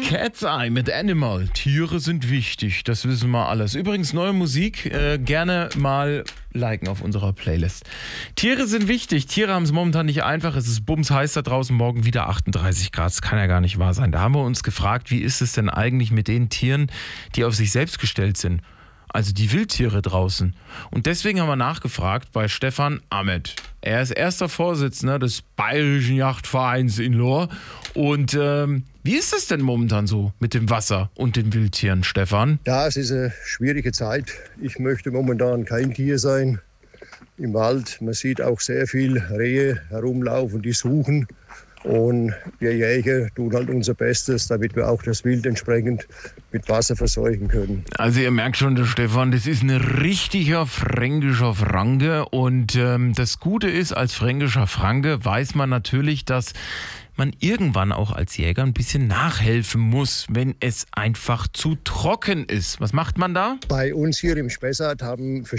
Cat's Eye mit Animal. Tiere sind wichtig, das wissen wir alles. Übrigens neue Musik, gerne mal liken auf unserer Playlist. Tiere sind wichtig, Tiere haben es momentan nicht einfach. Es ist bumsheiß da draußen, morgen wieder 38 Grad. Das kann ja gar nicht wahr sein. Da haben wir uns gefragt, wie ist es denn eigentlich mit den Tieren, die auf sich selbst gestellt sind? Also die Wildtiere draußen. Und deswegen haben wir nachgefragt bei Stefan Ammet. Er ist erster Vorsitzender des Bayerischen Yachtvereins in Lohr. Und wie ist es denn momentan so mit dem Wasser und den Wildtieren, Stefan? Ja, es ist eine schwierige Zeit. Ich möchte momentan kein Tier sein im Wald. Man sieht auch sehr viel Rehe herumlaufen, die suchen. Und wir Jäger tun halt unser Bestes, damit wir auch das Wild entsprechend mit Wasser versorgen können. Also ihr merkt schon, der Stefan, das ist ein richtiger fränkischer Franke. Und das Gute ist, als fränkischer Franke weiß man natürlich, dass man irgendwann auch als Jäger ein bisschen nachhelfen muss, wenn es einfach zu trocken ist. Was macht man da? Bei uns hier im Spessart haben